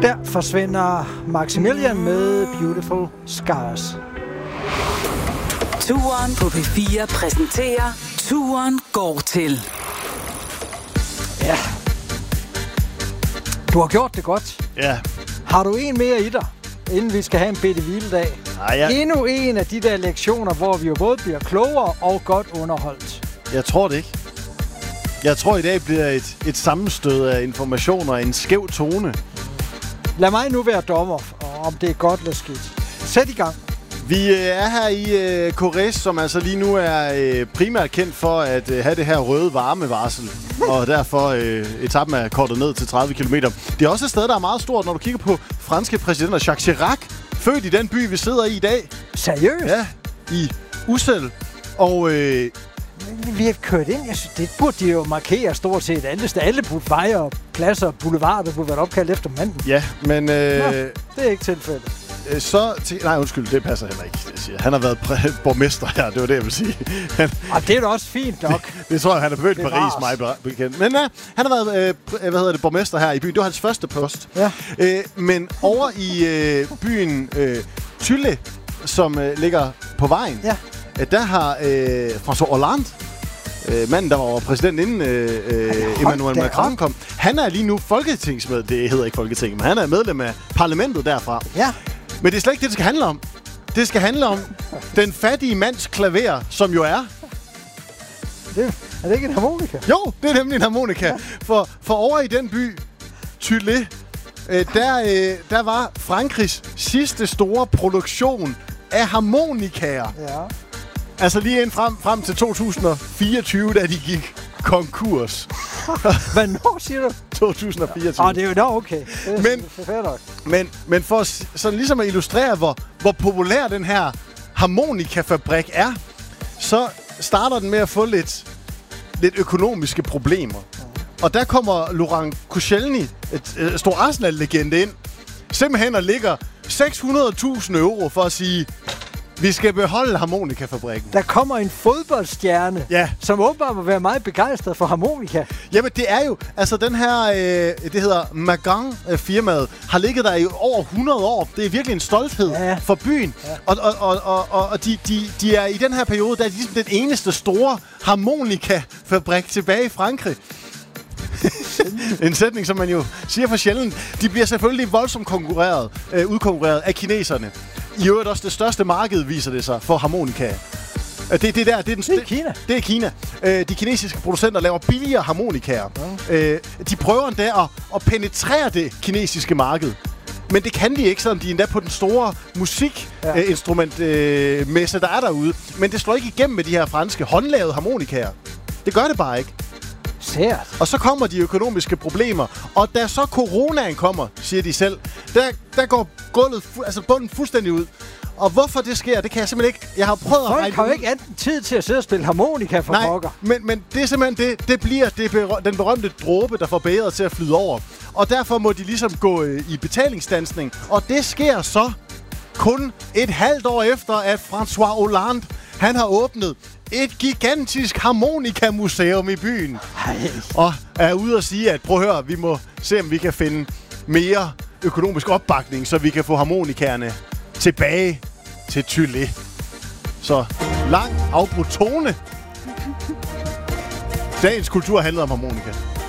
Der forsvinder Maximilian med Beautiful Scars. Touren på P4 præsenterer Turen går til. Ja. Du har gjort det godt. Ja. Har du en mere i dig, inden vi skal have en bitte hviledag? Endnu en af de der lektioner, hvor vi jo både bliver klogere og godt underholdt. Jeg tror det ikke. Jeg tror, i dag bliver et sammenstød af informationer og en skæv tone. Lad mig nu være dommer, om det er godt eller skidt. Sæt i gang. Vi er her i Corres, som altså lige nu er primært kendt for at have det her røde varmevarsel. Og derfor etappen er kortet ned til 30 km. Det er også et sted, der er meget stort, når du kigger på franske præsidenter. Jacques Chirac, født i den by, vi sidder i dag. Seriøst? Ja, i Ussel. Og vi har kørt ind. Jeg synes, det burde de jo markere stort set alle veje og pladser og boulevarder burde være opkaldt efter manden. Ja, men Nå, det er ikke tilfældet. Nej, undskyld, det passer heller ikke, det siger. Han har været borgmester her, det var det, jeg vil sige. Og det er da også fint nok. Det tror jeg, han er født i Paris, mig bekendt. Men han har været, borgmester her i byen. Det var hans første post. Ja. Men over i byen Tulle, som ligger på vejen, ja. Der har François Hollande, manden, der var præsident inden Emmanuel Macron kom. Han er lige nu folketingsmedlem. Det hedder ikke Folketinget, men han er medlem af parlamentet derfra. Ja. Men det er slet ikke det, det skal handle om. Det skal handle om den fattige mands klaver, som jo er... Er det ikke en harmonika? Jo, det er nemlig en harmonika. Ja. For over i den by, Tulle, der var Frankrigs sidste store produktion af harmonikaer. Ja. Altså lige ind frem til 2024, da de gik konkurs. Hvornår siger du? 2024. Det er jo okay. Men for sådan ligesom at illustrere, hvor populær den her harmonikafabrik er, så starter den med at få lidt økonomiske problemer. Og der kommer Laurent Koscielny, et stor Arsenal-legende, ind, simpelthen og ligger 600.000 euro for at sige... Vi skal beholde harmonikafabrikken. Der kommer en fodboldstjerne, som åbenbart må være meget begejstret for harmonika. Jamen, det er jo... Altså, den her... det hedder Magan-firmaet. Har ligget der i over 100 år. Det er virkelig en stolthed for byen. Ja. Og de er i den her periode, der er ligesom den eneste store harmonikafabrik tilbage i Frankrig. En sætning, som man jo siger for sjældent. De bliver selvfølgelig voldsomt udkonkurreret af kineserne. I øvrigt også det største marked, viser det sig, for harmonika. Det er Kina. Det er Kina. De kinesiske producenter laver billigere harmonikaer. De prøver endda at penetrere det kinesiske marked. Men det kan de ikke, selvom de er endda på den store musikinstrumentmesse, der er derude. Men det slår ikke igennem med de her franske håndlavede harmonikaer. Det gør det bare ikke. Sært. Og så kommer de økonomiske problemer. Og da så coronaen kommer, siger de selv, der går gulvet, bunden fuldstændig ud. Og hvorfor det sker, det kan jeg simpelthen ikke... Jeg har prøvet at regne... Folk har jo ikke anden tid til at sidde og spille harmonika for pokker. Men det er simpelthen det bliver den berømte dråbe, der får bægeret til at flyde over. Og derfor må de ligesom gå i betalingsstandsning. Og det sker så kun et halvt år efter, at François Hollande, han har åbnet et gigantisk harmonikamuseum i byen. Ej. Og er ude og sige, at prøv at høre, vi må se, om vi kan finde mere økonomisk opbakning, så vi kan få harmonikerne tilbage til Tulle. Så lang afbrudt tone. Dagens kultur handler om harmonika.